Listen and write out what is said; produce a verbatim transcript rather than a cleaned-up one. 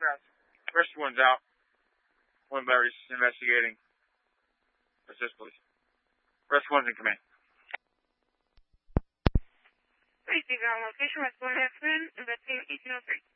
fast. First one's out. One Larry's investigating. Assist, please. Rest one's in command. Please be on location, West one X Men, investigating eighteen oh three.